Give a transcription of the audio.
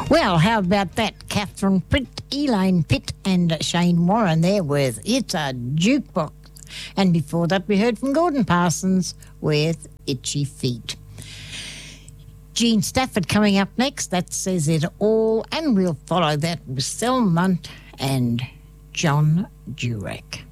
Well, how about that? Catherine Pitt, Elaine Pitt and Shane Warren there with It's a Jukebox. And before that we heard from Gordon Parsons with Itchy Feet. Jean Stafford coming up next. That says it all. And we'll follow that with Selmunt and John Jurek.